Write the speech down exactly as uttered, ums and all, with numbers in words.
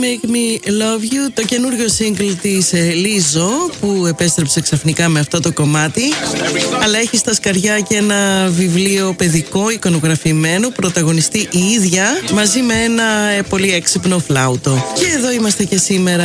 Make Me Love You, το καινούριο single της Λίζο που επέστρεψε ξαφνικά με αυτό το κομμάτι, αλλά έχει στα σκαριά και ένα βιβλίο παιδικό εικονογραφημένο, πρωταγωνιστεί η ίδια μαζί με ένα πολύ έξυπνο φλάουτο. Και εδώ είμαστε και σήμερα.